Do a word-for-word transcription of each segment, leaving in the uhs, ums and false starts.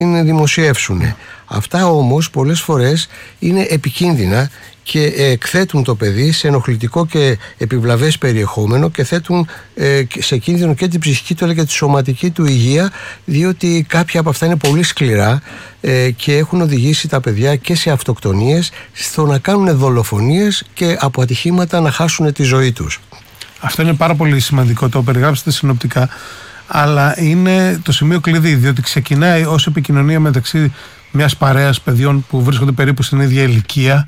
δημοσιεύσουν. Αυτά όμως πολλές φορές είναι επικίνδυνα και εκθέτουν το παιδί σε ενοχλητικό και επιβλαβές περιεχόμενο και θέτουν ε, σε κίνδυνο και την ψυχική του αλλά και τη σωματική του υγεία, διότι κάποια από αυτά είναι πολύ σκληρά ε, και έχουν οδηγήσει τα παιδιά και σε αυτοκτονίες, στο να κάνουν δολοφονίες και από ατυχήματα να χάσουν τη ζωή τους. Αυτό είναι πάρα πολύ σημαντικό, το περιγράψετε συνοπτικά, αλλά είναι το σημείο κλειδί, διότι ξεκινάει ως επικοινωνία μεταξύ μιας παρέας παιδιών που βρίσκονται περίπου στην ίδια ηλικία.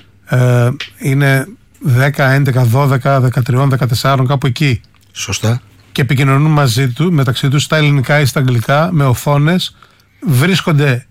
Ε, είναι δέκα, έντεκα, δώδεκα, δεκατρία, δεκατέσσερα, κάπου εκεί. Σωστά. Και επικοινωνούν μαζί του, μεταξύ τους στα ελληνικά ή στα αγγλικά, με οθόνες, βρίσκονται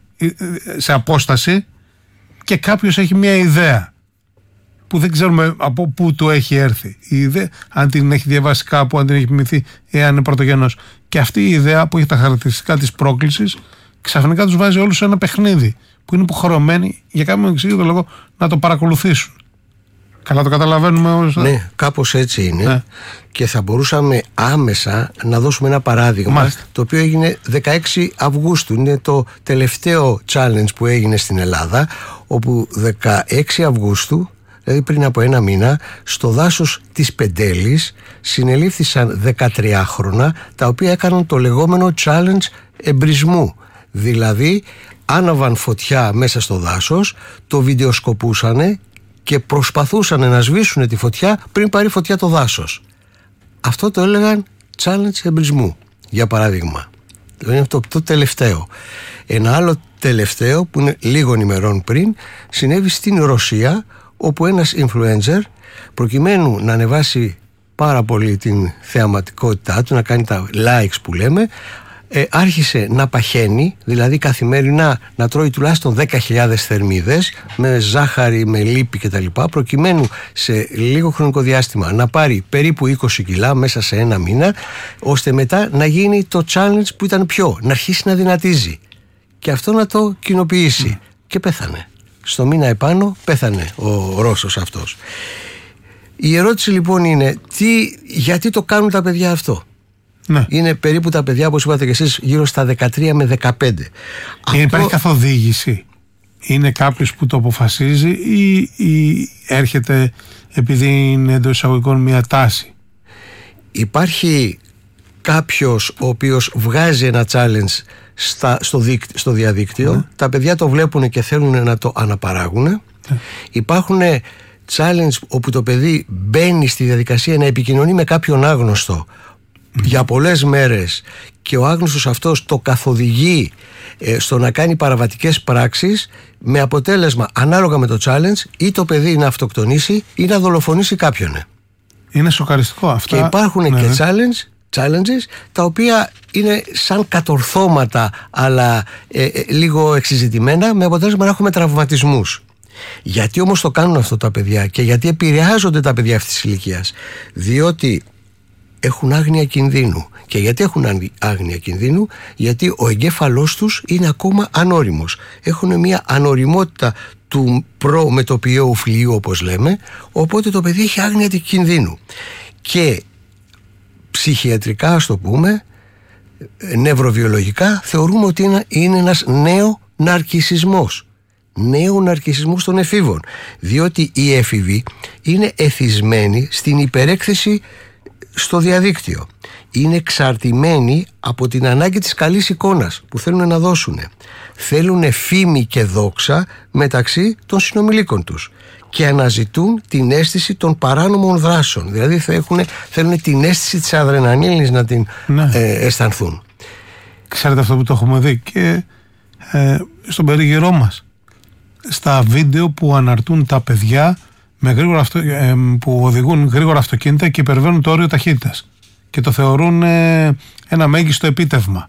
σε απόσταση και κάποιος έχει μια ιδέα που δεν ξέρουμε από πού του έχει έρθει. Η ιδέα, αν την έχει διαβάσει κάπου, αν την έχει θυμηθεί, ή αν είναι πρωτογενός. Και αυτή η ιδέα που έχει τα χαρακτηριστικά της πρόκλησης, ξαφνικά τους βάζει όλους σε ένα παιχνίδι που είναι υποχρεωμένοι για κάποιο εξήγητο λόγο να το παρακολουθήσουν. Καλά το καταλαβαίνουμε όλους? Ναι, κάπως έτσι είναι. Ναι. Και θα μπορούσαμε άμεσα να δώσουμε ένα παράδειγμα. Μάλιστα. Το οποίο έγινε δεκαέξι Αυγούστου. Είναι το τελευταίο challenge που έγινε στην Ελλάδα, όπου δεκαέξι Αυγούστου, δηλαδή πριν από ένα μήνα, στο δάσος της Πεντέλης συνελήφθησαν δεκατριάχρονα, τα οποία έκαναν το λεγόμενο challenge εμπρισμού. Δηλαδή άναβαν φωτιά μέσα στο δάσος, το βιντεοσκοπούσανε και προσπαθούσαν να σβήσουν τη φωτιά πριν πάρει φωτιά το δάσος. Αυτό το έλεγαν challenge εμπρισμού, για παράδειγμα. Είναι αυτό το τελευταίο. Ένα άλλο τελευταίο που είναι λίγων ημερών πριν συνέβη στην Ρωσία, όπου ένας influencer, προκειμένου να ανεβάσει πάρα πολύ την θεαματικότητά του, να κάνει τα likes που λέμε, ε, άρχισε να παχαίνει, δηλαδή καθημερινά να τρώει τουλάχιστον δέκα χιλιάδες θερμίδες με ζάχαρη, με λίπη κτλ, προκειμένου σε λίγο χρονικό διάστημα να πάρει περίπου είκοσι κιλά μέσα σε ένα μήνα, ώστε μετά να γίνει το challenge που ήταν πιο, να αρχίσει να δυνατίζει και αυτό να το κοινοποιήσει. Mm. Και πέθανε. Στο μήνα επάνω πέθανε ο Ρώσος αυτός. Η ερώτηση λοιπόν είναι τι, γιατί το κάνουν τα παιδιά αυτό? Ναι. Είναι περίπου τα παιδιά, όπως είπατε και εσείς, γύρω στα δεκατρία με δεκαπέντε. Αυτό... Υπάρχει καθοδήγηση? Είναι κάποιος που το αποφασίζει ή, ή έρχεται επειδή είναι εντός εισαγωγικών μια τάση? Υπάρχει κάποιος ο οποίος βγάζει ένα challenge στα, στο, δίκ, στο διαδίκτυο, ναι. Τα παιδιά το βλέπουν και θέλουν να το αναπαράγουν, ναι. Υπάρχουν challenge όπου το παιδί μπαίνει στη διαδικασία να επικοινωνεί με κάποιον άγνωστο mm. για πολλές μέρες και ο άγνωστος αυτός το καθοδηγεί ε, στο να κάνει παραβατικές πράξεις, με αποτέλεσμα ανάλογα με το challenge ή το παιδί να αυτοκτονήσει ή να δολοφονήσει κάποιον. Είναι σοκαριστικό αυτό. Και υπάρχουν ναι. και challenge challenges τα οποία είναι σαν κατορθώματα, αλλά ε, ε, λίγο εξειζητημένα, με αποτέλεσμα να έχουμε τραυματισμούς. Γιατί όμως το κάνουν αυτό τα παιδιά και γιατί επηρεάζονται τα παιδιά αυτής της ηλικίας? Διότι έχουν άγνοια κινδύνου. Και γιατί έχουν άγνοια κινδύνου? Γιατί ο εγκέφαλός τους είναι ακόμα ανώριμος. Έχουν μια ανωριμότητα του προμετωπιαίου φλοιού, όπως λέμε, οπότε το παιδί έχει άγνοια κινδύνου. Και ψυχιατρικά, ας το πούμε, νευροβιολογικά, θεωρούμε ότι είναι, είναι ένας νέο ναρκισσισμός. Νέο ναρκισσισμός των εφήβων. Διότι οι έφηβοι είναι εθισμένοι στην υπερέκθεση στο διαδίκτυο. Είναι εξαρτημένοι από την ανάγκη της καλής εικόνας που θέλουν να δώσουν. Θέλουν φήμη και δόξα μεταξύ των συνομιλίκων τους και αναζητούν την αίσθηση των παράνομων δράσεων. Δηλαδή θα έχουν, θέλουν την αίσθηση της αδρεναλίνης να την ναι. ε, αισθανθούν. Ξέρετε αυτό που το έχουμε δει και ε, στον περίγυρό μας. Στα βίντεο που αναρτούν τα παιδιά με γρήγορα αυτο, ε, που οδηγούν γρήγορα αυτοκίνητα και υπερβαίνουν το όριο ταχύτητας και το θεωρούν ε, ένα μέγιστο επίτευγμα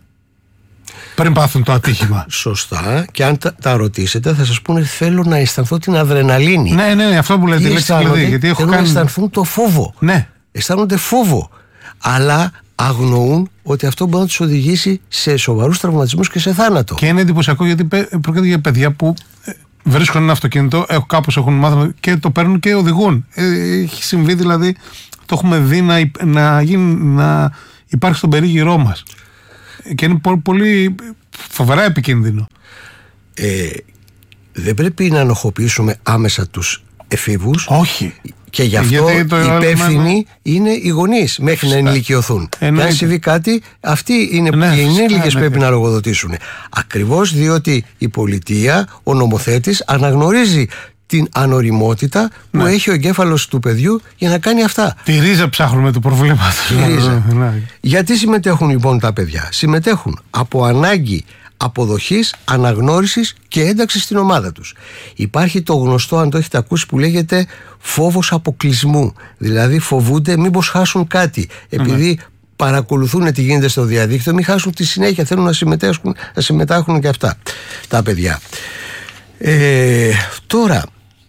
πριν πάθουν το ατύχημα. Σωστά. Και αν τα, τα ρωτήσετε θα σας πούνε θέλω να αισθανθώ την αδρεναλίνη. Ναι, ναι, αυτό που λέτε. Δηλαδή, γιατί έχω κάνει... να αισθανθούν το φόβο. Ναι. Αισθάνονται φόβο. Αλλά αγνοούν ότι αυτό μπορεί να τους οδηγήσει σε σοβαρούς τραυματισμούς και σε θάνατο. Και είναι εντυπωσιακό γιατί πρόκειται για παιδιά που βρίσκουν ένα αυτοκίνητο, κάπως έχουν μάθει και το παίρνουν και οδηγούν. Έχει συμβεί δηλαδή, το έχουμε δει να, να, γίνει, να υπάρχει στον περίγυρό μας. Και είναι πολύ, φοβερά επικίνδυνο. Ε, δεν πρέπει να ανοχοποιήσουμε άμεσα τους εφήβους. Όχι. Και γι' αυτό οι υπεύθυνοι είναι οι γονείς μέχρι να ενηλικιωθούν. Και αν συμβεί κάτι, αυτοί είναι που οι ενήλικες πρέπει να λογοδοτήσουν. Ακριβώς διότι η πολιτεία, ο νομοθέτης, αναγνωρίζει την ανοριμότητα που ναι. έχει ο εγκέφαλος του παιδιού για να κάνει αυτά. Τη ρίζα ψάχνουμε του προβλήματος. Τη ρίζα. Ναι. Γιατί συμμετέχουν λοιπόν τα παιδιά? Συμμετέχουν από ανάγκη αποδοχής, αναγνώρισης και ένταξης στην ομάδα τους. Υπάρχει το γνωστό, αν το έχετε ακούσει, που λέγεται φόβος αποκλεισμού. Δηλαδή φοβούνται μήπως χάσουν κάτι, επειδή mm-hmm. παρακολουθούν τι γίνεται στο διαδίκτυο, μην χάσουν τη συνέχεια, θέλουν να συμμετέχουν, να συμμετάχουν και αυτά τα παιδιά. Ε, τώρα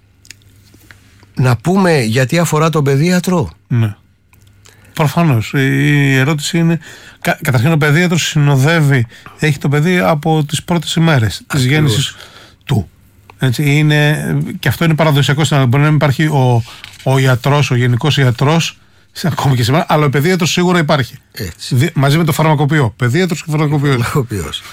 να πούμε γιατί αφορά τον παιδίατρο. Ναι. Προφανώς. Η ερώτηση είναι, κα, καταρχήν ο παιδίατρος συνοδεύει, έχει το παιδί από τις πρώτες ημέρες της γέννησης του. Έτσι, είναι, και αυτό είναι παραδοσιακό στην Ελλάδα. Μπορεί να μην υπάρχει ο, ο ιατρός, ο γενικός ιατρός, ακόμη και σήμερα, αλλά ο παιδίατρος σίγουρα υπάρχει. Δι, μαζί με το φαρμακοποιό. Παιδίατρος και φαρμακοποιός.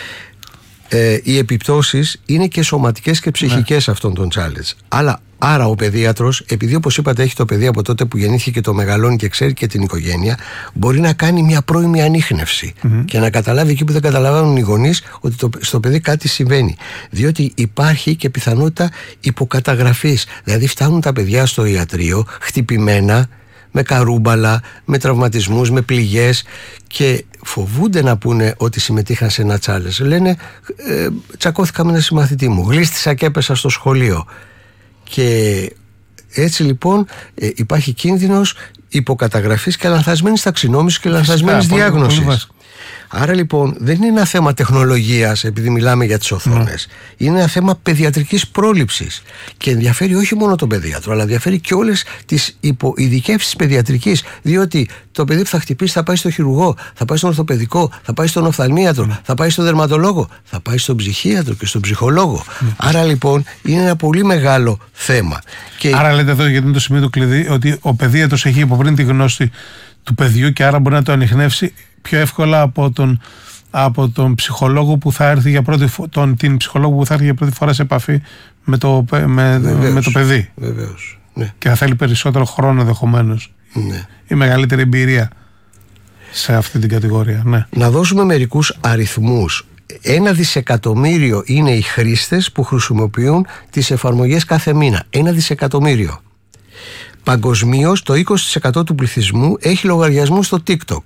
Ε, οι επιπτώσεις είναι και σωματικές και ψυχικές ναι. αυτών των challenge. Αλλά άρα ο παιδίατρος, επειδή όπως είπατε έχει το παιδί από τότε που γεννήθηκε και το μεγαλώνει και ξέρει και την οικογένεια, μπορεί να κάνει μια πρώιμη ανίχνευση mm-hmm. και να καταλάβει εκεί που δεν καταλαβαίνουν οι γονείς ότι το, στο παιδί κάτι συμβαίνει. Διότι υπάρχει και πιθανότητα υποκαταγραφής. Δηλαδή φτάνουν τα παιδιά στο ιατρείο χτυπημένα, με καρούμπαλα, με τραυματισμούς, με πληγές και φοβούνται να πούνε ότι συμμετείχαν σε ένα challenge. Λένε ε, τσακώθηκα με ένα συμμαθητή μου, γλίστησα και έπεσα στο σχολείο. Και έτσι λοιπόν ε, υπάρχει κίνδυνος υποκαταγραφής και λανθασμένης ταξινόμησης και λανθασμένης διάγνωσης. Άρα λοιπόν δεν είναι ένα θέμα τεχνολογίας, επειδή μιλάμε για τις οθόνες. Mm. Είναι ένα θέμα παιδιατρικής πρόληψης. Και ενδιαφέρει όχι μόνο τον παιδίατρο, αλλά ενδιαφέρει και όλες τις υποειδικεύσεις παιδιατρικής. Διότι το παιδί που θα χτυπήσει θα πάει στο χειρουργό, θα πάει στον ορθοπαιδικό, θα πάει στον οφθαλμίατρο, mm. θα πάει στον δερματολόγο, θα πάει στον ψυχίατρο και στον ψυχολόγο. Mm. Άρα λοιπόν είναι ένα πολύ μεγάλο θέμα. Και... Άρα λέτε εδώ, γιατί είναι το σημείο του κλειδί, ότι ο παιδίατρος έχει από πριν τη γνώση του παιδιού και άρα μπορεί να το ανιχνεύσει πιο εύκολα από τον, από τον ψυχολόγο που θα έρθει για πρώτη φο- τον, την ψυχολόγο που θα έρθει για πρώτη φορά σε επαφή με το, με, με το παιδί. Βεβαίως. Ναι. Και θα θέλει περισσότερο χρόνο ενδεχομένως. Ναι. Η μεγαλύτερη εμπειρία σε αυτή την κατηγορία. Ναι. Να δώσουμε μερικούς αριθμούς. Ένα δισεκατομμύριο είναι οι χρήστες που χρησιμοποιούν τις εφαρμογές κάθε μήνα. Ένα δισεκατομμύριο. Παγκοσμίως το είκοσι τοις εκατό του πληθυσμού έχει λογαριασμό στο TikTok.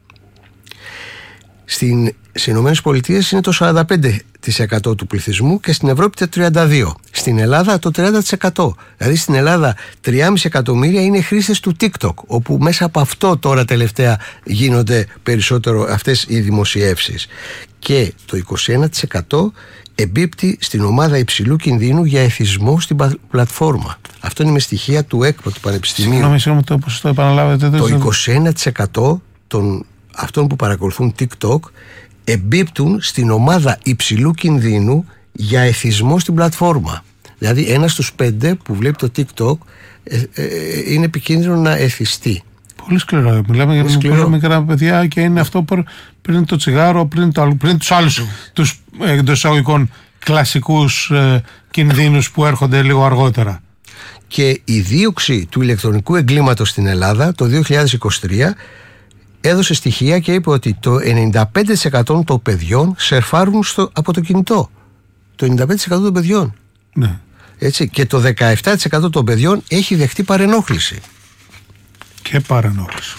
Στην, στις Ηνωμένες Πολιτείες είναι το σαράντα πέντε τοις εκατό του πληθυσμού και στην Ευρώπη το τριάντα δύο τοις εκατό. Στην Ελλάδα το τριάντα τοις εκατό. Δηλαδή στην Ελλάδα τρία κόμμα πέντε εκατομμύρια είναι χρήστες του TikTok, όπου μέσα από αυτό τώρα τελευταία γίνονται περισσότερο αυτές οι δημοσιεύσεις. Και το είκοσι ένα τοις εκατό εμπίπτει στην ομάδα υψηλού κινδύνου για εθισμό στην πλατφόρμα. Αυτό είναι με στοιχεία του ΕΚΠΟ, του Πανεπιστημίου. Συγγνώμη, συγγνώμη, το ποσοστό επαναλάβετε. Το είκοσι ένα τοις εκατό των αυτών που παρακολουθούν TikTok εμπίπτουν στην ομάδα υψηλού κινδύνου για εθισμό στην πλατφόρμα. Δηλαδή ένας στους πέντε που βλέπει το TikTok ε, ε, είναι επικίνδυνο να εθιστεί. Πολύ σκληρό. Μιλάμε για πολύ μικρά παιδιά και είναι αυτό που πριν το τσιγάρο, πριν, το, πριν τους άλλους τους εντός εισαγωγικών κλασικούς ε, κινδύνους που έρχονται λίγο αργότερα. Και η δίωξη του ηλεκτρονικού εγκλήματος στην Ελλάδα το δύο χιλιάδες είκοσι τρία έδωσε στοιχεία και είπε ότι το ενενήντα πέντε τοις εκατό των παιδιών σερφάρουν στο, από το κινητό. Το ενενήντα πέντε τοις εκατό των παιδιών. Ναι. Έτσι, και το δεκαεπτά τοις εκατό των παιδιών έχει δεχτεί παρενόχληση. Και παρενόχληση.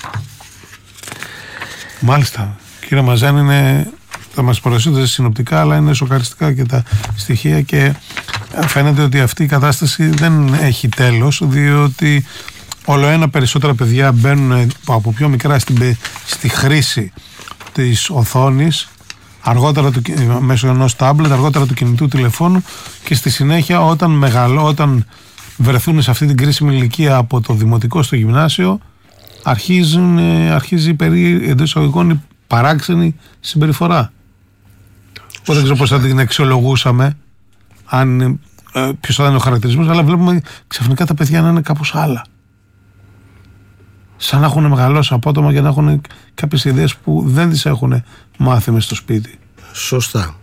Μάλιστα. Κύριε Μαζάνη, είναι, θα μας παρουσιάσετε συνοπτικά, αλλά είναι σοκαριστικά και τα στοιχεία και φαίνεται ότι αυτή η κατάσταση δεν έχει τέλος, διότι όλο ένα περισσότερα παιδιά μπαίνουν από πιο μικρά στην, στη χρήση της οθόνης, αργότερα του, μέσω ενός τάμπλετ, αργότερα του κινητού τηλεφώνου και στη συνέχεια όταν, μεγαλώ, όταν βρεθούν σε αυτή την κρίσιμη ηλικία από το δημοτικό στο γυμνάσιο, αρχίζουν, αρχίζει περί εντός εισαγωγικών η παράξενη συμπεριφορά. Εγώ δεν ξέρω πώς θα την αξιολογούσαμε, αν, ε, ποιος θα ήταν ο χαρακτηρισμός, αλλά βλέπουμε ξαφνικά τα παιδιά να είναι κάπως άλλα. Σαν να έχουν μεγαλώσει απότομα και να έχουν κάποιες ιδέες που δεν τις έχουν μάθει μες στο σπίτι. Σωστά.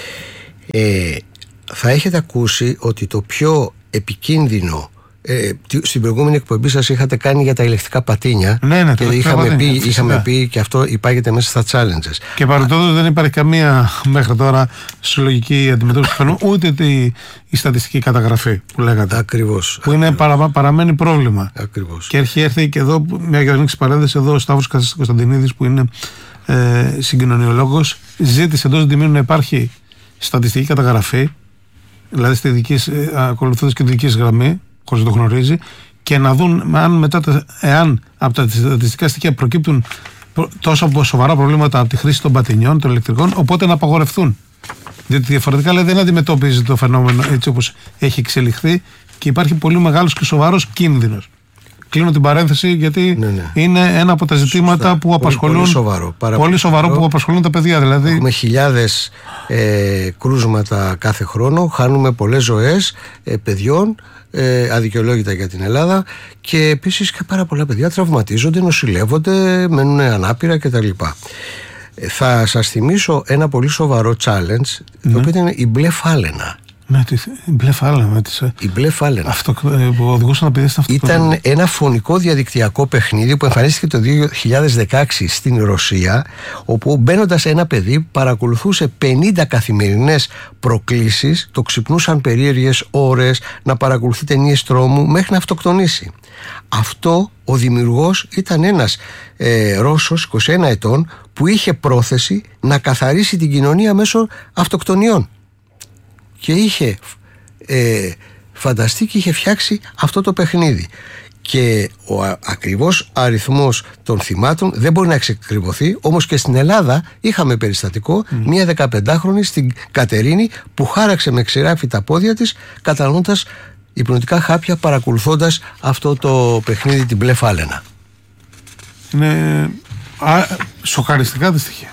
Ε, θα έχετε ακούσει ότι το πιο επικίνδυνο, ε, στην προηγούμενη εκπομπή σας είχατε κάνει για τα ηλεκτρικά πατίνια. Ναι, ναι, και είχαμε, πει, είχαμε πει και αυτό υπάγεται μέσα στα challenges. Και παροτόδο δεν υπάρχει καμία μέχρι τώρα συλλογική αντιμετώπιση του φαινομένου, ούτε τη, η στατιστική καταγραφή που λέγατε. Ακριβώς. Που είναι, παρα, παραμένει πρόβλημα. Ακριβώς. Και έχει έρθει και εδώ, μια για να ανοίξει παρένθεση, εδώ ο Σταύρος Κωνσταντινίδης, που είναι ε, συγκοινωνιολόγος, ζήτησε εντός Διμήνου να υπάρχει στατιστική καταγραφή, δηλαδή στη δική, ακολουθώντας και τη δική γραμμή, χωρίς να το γνωρίζει, και να δουν αν μετά τα, εάν από τα στατιστικά στοιχεία προκύπτουν τόσο σοβαρά προβλήματα από τη χρήση των πατινιών, των ηλεκτρικών, οπότε να απαγορευτούν. Διότι διαφορετικά, λέει, δεν αντιμετωπίζει το φαινόμενο έτσι όπως έχει εξελιχθεί και υπάρχει πολύ μεγάλος και σοβαρός κίνδυνος. Κλείνω την παρένθεση, γιατί ναι, ναι. είναι ένα από τα ζητήματα Σωστά. που απασχολούν. Πολύ, πολύ σοβαρό, πολύ σοβαρό που απασχολούν τα παιδιά. Δηλαδή. Έχουμε χιλιάδες ε, κρούσματα κάθε χρόνο, χάνουμε πολλές ζωές ε, παιδιών, ε, αδικαιολόγητα για την Ελλάδα, και επίσης και πάρα πολλά παιδιά τραυματίζονται, νοσηλεύονται, μένουν ανάπηρα κτλ. Ε, θα σας θυμίσω ένα πολύ σοβαρό challenge, ναι. το οποίο ήταν η μπλε φάλαινα. Ναι, η μπλε φάλαινα. Η μπλε φάλαινα. Αυτό που οδηγούσαν να πηδήσει στα αυτοκίνητα. Ήταν ένα φωνικό διαδικτυακό παιχνίδι που εμφανίστηκε το δύο χιλιάδες δεκαέξι στην Ρωσία, όπου μπαίνοντας ένα παιδί παρακολουθούσε πενήντα καθημερινές προκλήσεις, το ξυπνούσαν περίεργες ώρες, να παρακολουθεί ταινίες τρόμου μέχρι να αυτοκτονήσει. Αυτό ο δημιουργός ήταν ένας ε, Ρώσος είκοσι ένα ετών που είχε πρόθεση να καθαρίσει την κοινωνία μέσω αυτοκτονιών. Και είχε ε, φανταστεί και είχε φτιάξει αυτό το παιχνίδι. Και ο α, ακριβώς αριθμός των θυμάτων δεν μπορεί να εξεκριβωθεί. Όμως και στην Ελλάδα είχαμε περιστατικό mm. μια δεκαπεντάχρονη στην Κατερίνη που χάραξε με ξηράφι τα πόδια της, κατανοώντας υπνοτικά χάπια, παρακολουθώντας αυτό το παιχνίδι, την μπλε φάλαινα. Είναι α, σοκαριστικά τα στοιχεία.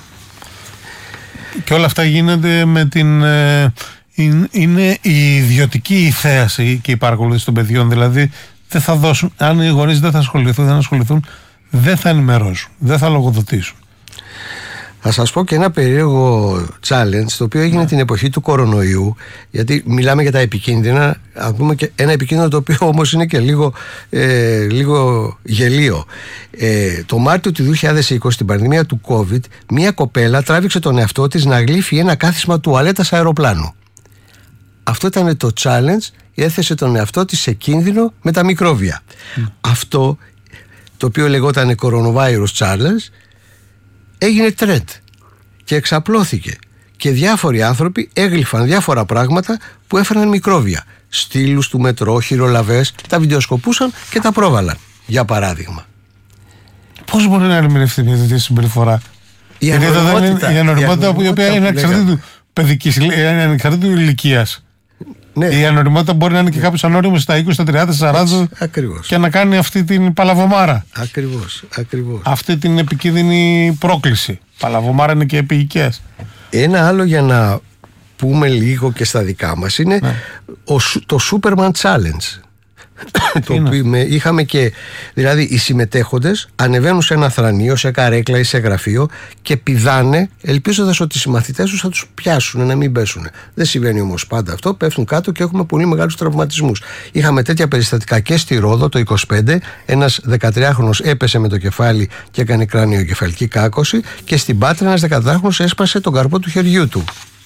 Και όλα αυτά γίνονται με την... Ε, είναι η ιδιωτική θέαση και η παρακολούθηση των παιδιών. Δηλαδή δεν θα δώσουν, αν οι γονείς δεν θα ασχοληθούν, δεν ασχοληθούν, δεν θα ενημερώσουν, δεν θα λογοδοτήσουν. Θα σας πω και ένα περίεργο challenge, το οποίο έγινε yeah. την εποχή του κορονοϊού, γιατί μιλάμε για τα επικίνδυνα, να πούμε και ένα επικίνδυνο το οποίο όμως είναι και λίγο, ε, λίγο γελίο. Ε, το Μάρτιο του δύο χιλιάδες είκοσι, την πανδημία του COVID, μια κοπέλα τράβηξε τον εαυτό της να γλύφει ένα κάθισμα τουαλέτας αεροπλάνου. Αυτό ήταν το challenge, έθεσε τον εαυτό της σε κίνδυνο με τα μικρόβια. Mm. Αυτό, το οποίο λεγόταν Coronavirus Challenge, έγινε trend και εξαπλώθηκε. Και διάφοροι άνθρωποι έγλυφαν διάφορα πράγματα που έφεραν μικρόβια. Στήλους του μετρό, χειρολαβές, τα βιντεοσκοπούσαν και τα πρόβαλαν, για παράδειγμα. Πώς μπορεί να ερμηνευτεί μια τέτοια συμπεριφορά? Η ανοριμότητα, η ανοριμότητα που η οποία είναι εξαρτήτου παιδικής, είναι εξαρτήτου ηλικίας. Ναι. Η ανοριμότητα μπορεί να είναι και κάποιος ανώριμος στα είκοσι, στα τριάντα, στα σαράντα και να κάνει αυτή την παλαβομάρα. Ακριβώς, ακριβώς. Αυτή την επικίνδυνη πρόκληση. Παλαβομάρα είναι και επίοικες. Ένα άλλο για να πούμε λίγο και στα δικά μας είναι ναι. ο, το Superman Challenge. Το οποίο είχαμε και, δηλαδή οι συμμετέχοντες ανεβαίνουν σε ένα θρανείο, σε καρέκλα ή σε γραφείο και πηδάνε, ελπίζοντας ότι οι συμμαθητές τους θα τους πιάσουν, να μην πέσουν. Δεν συμβαίνει όμως πάντα αυτό, πέφτουν κάτω και έχουμε πολύ μεγάλους τραυματισμούς. Είχαμε τέτοια περιστατικά και στη Ρόδο το είκοσι πέντε, ένας δεκατριάχρονος έπεσε με το κεφάλι και έκανε κράνιο-κεφαλική κάκωση, και στην Πάτρα ένας δεκατριάχρονος έσπασε τον καρπό του χεριού του.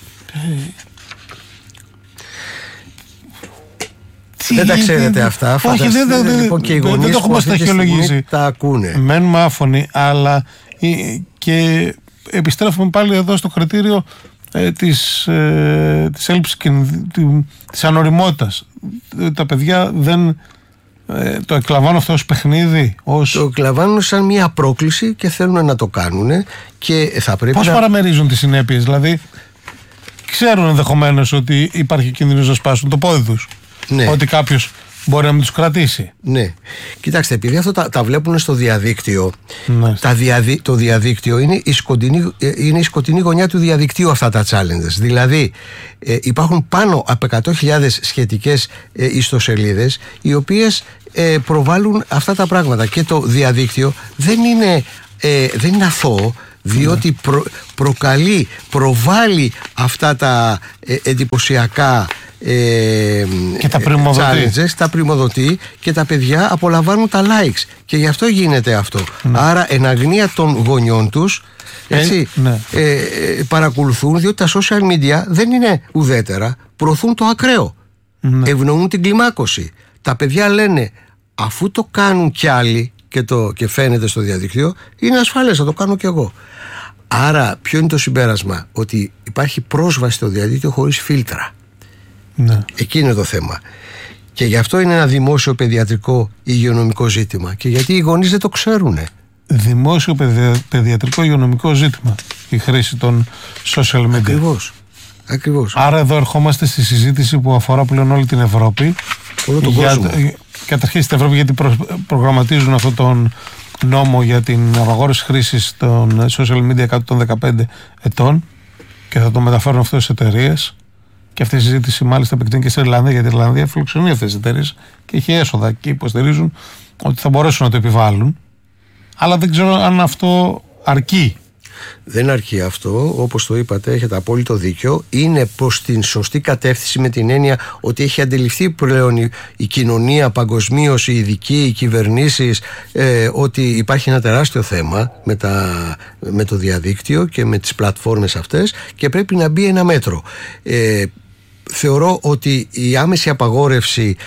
Δεν τα ξέρετε αυτά. Όχι, δεν, δεν, δεν, λοιπόν, και οι δεν το έχουμε σταχυολογήσει. Τα ακούνε. Μένουμε άφωνοι, αλλά και επιστρέφουμε πάλι εδώ στο κριτήριο ε, της, ε, της έλλειψης και της ανοριμότητας. Τα παιδιά δεν ε, το εκλαμβάνουν αυτό ως παιχνίδι. Ως... Το εκλαμβάνουν σαν μια πρόκληση και θέλουν να το κάνουν. Και θα πρέπει πώς να... παραμερίζουν τις συνέπειες? Δηλαδή ξέρουν ενδεχομένως ότι υπάρχει κίνδυνος να σπάσουν το πόδι τους. Ναι. Ότι κάποιος μπορεί να μην τους κρατήσει. Ναι. Κοιτάξτε, επειδή αυτό τα, τα βλέπουν στο διαδίκτυο, ναι. τα διαδι, το διαδίκτυο είναι η, σκοτεινή, είναι η σκοτεινή γωνιά του διαδικτύου αυτά τα challenges. Δηλαδή ε, υπάρχουν πάνω από εκατό χιλιάδες σχετικές ε, ιστοσελίδες οι οποίες ε, προβάλλουν αυτά τα πράγματα. Και το διαδίκτυο δεν είναι, ε, δεν είναι αθώο. διότι προ, προκαλεί, προβάλλει αυτά τα ε, εντυπωσιακά ε, και τα πριμοδοτεί. challenges, τα πριμοδοτεί και τα παιδιά απολαμβάνουν τα likes και γι' αυτό γίνεται αυτό. Ναι. Άρα εν αγνία των γονιών τους, έτσι, ε, ναι. ε, ε, παρακολουθούν, διότι τα social media δεν είναι ουδέτερα, προωθούν το ακραίο, ναι. ευνοούν την κλιμάκωση. Τα παιδιά λένε, αφού το κάνουν κι άλλοι και, το, και φαίνεται στο διαδίκτυο, είναι ασφαλές, θα το κάνω κι εγώ. Άρα ποιο είναι το συμπέρασμα? Ότι υπάρχει πρόσβαση στο διαδίκτυο χωρίς φίλτρα. Ναι. Εκεί είναι το θέμα. Και γι' αυτό είναι ένα δημόσιο παιδιατρικό υγειονομικό ζήτημα. Και γιατί οι γονείς δεν το ξέρουν. Δημόσιο παιδια, παιδιατρικό υγειονομικό ζήτημα η χρήση των social media. Ακριβώς. Ακριβώς. Άρα εδώ ερχόμαστε στη συζήτηση που αφορά πλέον όλη την Ευρώπη. Όλο τον για, κόσμο. Καταρχήν στην Ευρώπη, γιατί προ, προγραμματίζουν αυτόν τον νόμο για την απαγόρευση χρήσης των social media κάτω των δεκαπέντε ετών και θα το μεταφέρουν αυτό στις εταιρείες. Και αυτή η συζήτηση μάλιστα επεκτείνει και στην Ιρλανδία, γιατί η Ιρλανδία φιλοξενεί αυτές τις εταιρείες και έχει έσοδα και υποστηρίζουν ότι θα μπορέσουν να το επιβάλλουν. Αλλά δεν ξέρω αν αυτό αρκεί. Δεν αρκεί αυτό, όπως το είπατε, έχετε απόλυτο δίκιο. Είναι προς την σωστή κατεύθυνση, με την έννοια ότι έχει αντιληφθεί πλέον η, η κοινωνία παγκοσμίως, οι ειδικοί, οι κυβερνήσεις, ε, ότι υπάρχει ένα τεράστιο θέμα με, τα, με το διαδίκτυο και με τις πλατφόρμες αυτές και πρέπει να μπει ένα μέτρο. Ε, θεωρώ ότι η άμεση απαγόρευση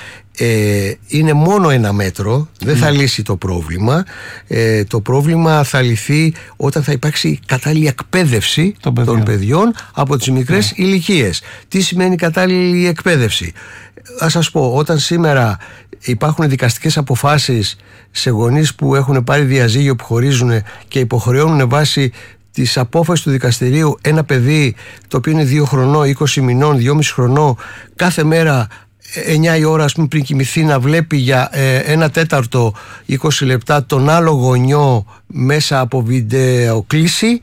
Ε, είναι μόνο ένα μέτρο, δεν θα λύσει το πρόβλημα. ε, Το πρόβλημα θα λυθεί όταν θα υπάρξει κατάλληλη εκπαίδευση των παιδιών, των παιδιών από τις μικρές yeah. ηλικίες. Τι σημαίνει κατάλληλη εκπαίδευση? Ας σας πω, όταν σήμερα υπάρχουν δικαστικές αποφάσεις σε γονείς που έχουν πάρει διαζύγιο, που χωρίζουν και υποχρεώνουν βάσει της απόφασης του δικαστηρίου ένα παιδί το οποίο είναι δύο χρονών, είκοσι μηνών, δυόμισι χρονών, κάθε μέρα εννιά η ώρα, ας πούμε, πριν κοιμηθεί, να βλέπει για ε, ένα τέταρτο, είκοσι λεπτά τον άλλο γονιό μέσα από βιντεοκλήση,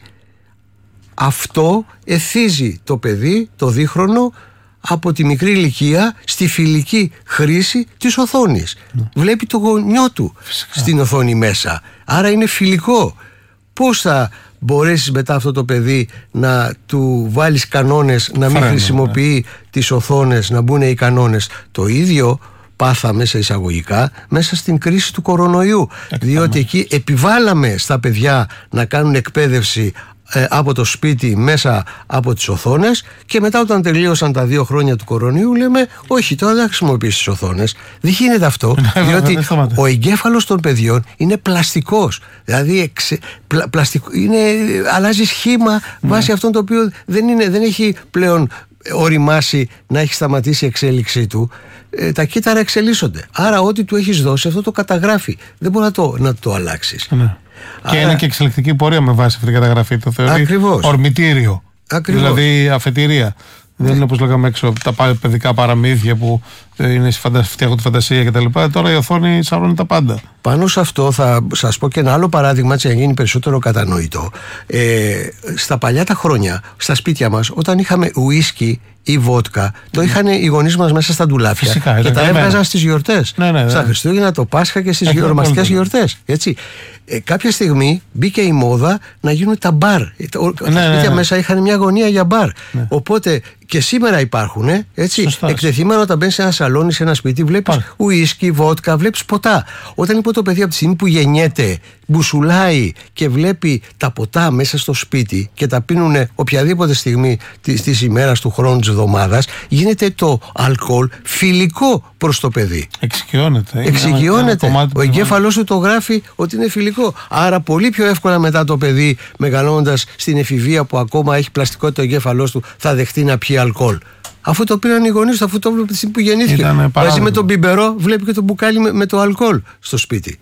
αυτό εθίζει το παιδί, το δίχρονο, από τη μικρή ηλικία στη φιλική χρήση της οθόνης. Ναι. Βλέπει το γονιό του Φυσικά. στην οθόνη μέσα. Άρα είναι φιλικό. Πώς θα μπορέσεις μετά αυτό το παιδί να του βάλεις κανόνες, να μην Φρένο, χρησιμοποιεί ναι. τις οθόνες, να μπουν οι κανόνες? Το ίδιο πάθαμε σε εισαγωγικά μέσα στην κρίση του κορονοϊού. Εκτάμε. Διότι εκεί επιβάλαμε στα παιδιά να κάνουν εκπαίδευση ε, από το σπίτι μέσα από τις οθόνες και μετά όταν τελείωσαν τα δύο χρόνια του κορονοϊού λέμε όχι, τώρα δεν χρησιμοποιείς τις οθόνες. Δεν γίνεται αυτό, διότι ο εγκέφαλος των παιδιών είναι πλαστικός. Δηλαδή εξε, πλα, πλαστικό, είναι, αλλάζει σχήμα ναι. βάσει αυτόν το οποίο δεν, είναι, δεν έχει πλέον οριμάσει να έχει σταματήσει η εξέλιξή του. Ε, τα κύτταρα εξελίσσονται. Άρα ό,τι του έχεις δώσει αυτό το καταγράφει. Δεν μπορεί να το, να το αλλάξεις. Ναι. Και Άρα... είναι και εξελικτική πορεία με βάση αυτή την καταγραφή. Το θεωρεί Ακριβώς. ορμητήριο. Ακριβώς. Δηλαδή αφετηρία. Δεν είναι όπως λέγαμε έξω τα παιδικά παραμύθια που είναι φτιάχνουν τη φαντασία κτλ. Τώρα η οθόνη σαρώνει τα πάντα. Πάνω σε αυτό θα σας πω και ένα άλλο παράδειγμα, έτσι να γίνει περισσότερο κατανοητό. Ε, στα παλιά τα χρόνια, στα σπίτια μας, όταν είχαμε ουίσκι ή βότκα, το είχαν οι γονείς μας μέσα στα ντουλάπια. Φυσικά, και τα έβγαζαν στις γιορτές. Ναι, ναι, ναι. Στα Χριστούγεννα, το Πάσχα και στις ορμαστικές γιορτές. Έτσι. Ε, κάποια στιγμή μπήκε η μόδα να γίνουν τα μπαρ. Τα ναι, σπίτια ναι, ναι. μέσα είχαν μια γωνία για μπαρ. Ναι. Οπότε και σήμερα υπάρχουν, έτσι. Εκτεθειμένα όταν μπαίνεις σε ένα σαλόνι, σε ένα σπίτι, βλέπεις ουίσκι, βότκα, βλέπεις ποτά. Όταν λοιπόν το παιδί από τη στιγμή που γεννιέται μπουσουλάει και βλέπει τα ποτά μέσα στο σπίτι και τα πίνουν οποιαδήποτε στιγμή της, της ημέρας, του χρόνου, της εβδομάδας, γίνεται το αλκοόλ φιλικό προς το παιδί. Εξοικειώνεται. Εξοικειώνεται. Ο εγκέφαλός του το γράφει ότι είναι φιλικό. Άρα πολύ πιο εύκολα μετά το παιδί, μεγαλώνοντας στην εφηβεία που ακόμα έχει πλαστικότητα ο εγκέφαλός του, θα δεχτεί να πιει αλκοόλ. Αφού το πήραν οι γονείς του, αφού το βλέπει τη στιγμή που γεννήθηκε. Μαζί με τον μπιμπερό, βλέπει και το μπουκάλι με, με το αλκοόλ στο σπίτι.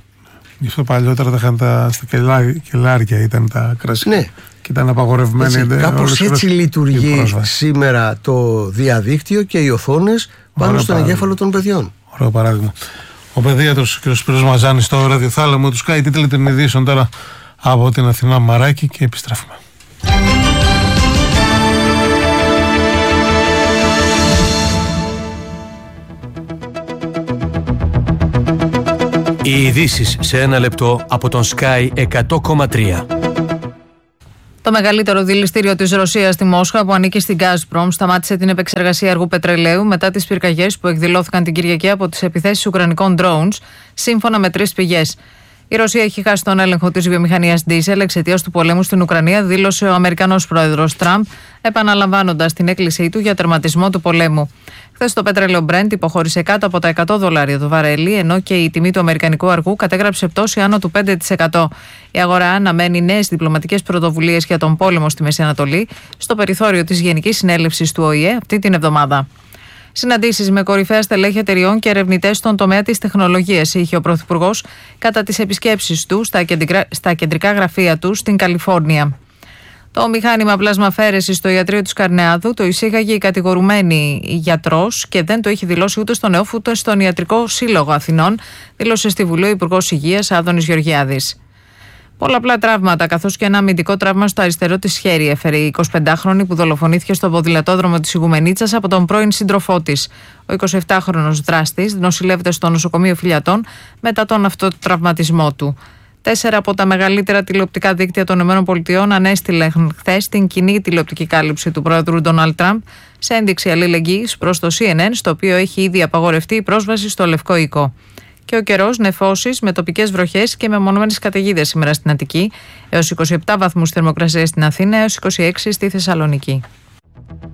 Γι' αυτό παλιότερα τα είχαν τα, στα κελάρια, κελάρια ήταν τα κρασί. Ναι. Και ήταν απαγορευμένοι. Κάπως έτσι λειτουργεί σήμερα το διαδίκτυο και οι οθόνες πάνω στον εγκέφαλο των παιδιών. Ωραίο παράδειγμα. Ο παιδίατρος κ. Σπύρος Μαζάνης στο ραδιοθάλαμο του Sky, τίτλοι των ειδήσεων τώρα από την Αθηνά Μαράκη και επιστρέφουμε. Οι ειδήσεις σε ένα λεπτό από τον Sky εκατό κόμμα τρία. Το μεγαλύτερο δηληστήριο της Ρωσίας στη Μόσχα, που ανήκει στην Gazprom, σταμάτησε την επεξεργασία αργού πετρελαίου μετά τις πυρκαγιές που εκδηλώθηκαν την Κυριακή από τις επιθέσεις ουκρανικών drones, σύμφωνα με τρεις πηγές. Η Ρωσία έχει χάσει τον έλεγχο της βιομηχανίας ντίζελ εξαιτίας του πολέμου στην Ουκρανία, δήλωσε ο Αμερικανός πρόεδρος Τραμπ, επαναλαμβάνοντας την έκκλησή του για τερματισμό του πολέμου. Χθες το πετρέλαιο Brent υποχώρησε κάτω από τα εκατό δολάρια το βαρέλι, ενώ και η τιμή του αμερικανικού αργού κατέγραψε πτώση άνω του πέντε τοις εκατό. Η αγορά αναμένει νέες διπλωματικές πρωτοβουλίες για τον πόλεμο στη Μέση Ανατολή, στο περιθώριο της Γενικής Συνέλευσης του Ο Η Ε αυτή την εβδομάδα. Συναντήσεις με κορυφαία στελέχη εταιριών και ερευνητές στον τομέα της τεχνολογίας είχε ο Πρωθυπουργός κατά τις επισκέψεις του στα κεντρικά, στα κεντρικά γραφεία του στην Καλιφόρνια. Το μηχάνημα πλασμαφέρεσης στο ιατρείο του Σκαρνεάδου το εισήγαγε η κατηγορουμένη γιατρός και δεν το έχει δηλώσει ούτε στον ΕΟΦ ούτε στον Ιατρικό Σύλλογο Αθηνών, δήλωσε στη Βουλή ο Υπουργός Υγείας Άδωνης Γεωργιάδης. Πολλαπλά τραύματα, καθώς και ένα αμυντικό τραύμα στο αριστερό της χέρι έφερε η εικοσιπεντάχρονη που δολοφονήθηκε στο ποδηλατόδρομο της Ιγουμενίτσας από τον πρώην σύντροφό της. Ο εικοσιεπτάχρονος δράστης νοσηλεύεται στο νοσοκομείο Φιλιατών μετά τον αυτοτραυματισμό του. Τέσσερα από τα μεγαλύτερα τηλεοπτικά δίκτυα των ΗΠΑ ανέστειλαν χθες την κοινή τηλεοπτική κάλυψη του πρόεδρου Ντόναλντ Τραμπ σε ένδειξη αλληλεγγύης προς το Σι Εν Εν, στο οποίο έχει ήδη απαγορευτεί η πρόσβαση στο Λευκό Οίκο. Και ο καιρός, νεφώσεις με τοπικές βροχές και μεμονωμένες καταιγίδες σήμερα στην Αττική, έως είκοσι επτά βαθμούς θερμοκρασία στην Αθήνα, έως είκοσι έξι στη Θεσσαλονίκη.